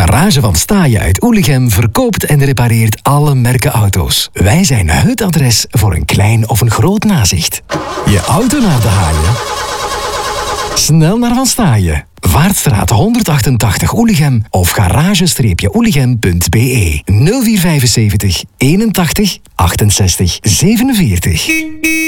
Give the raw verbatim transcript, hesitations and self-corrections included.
Garage van Staaien uit Oelichem verkoopt en repareert alle merken auto's. Wij zijn het adres voor een klein of een groot nazicht. Je auto naar de haaien? Snel naar Van Staaien. Vaartstraat honderdachtentachtig Oelichem of garage oelichem punt b e nul vier vijfenzeventig eenentachtig achtenzestig zevenenveertig.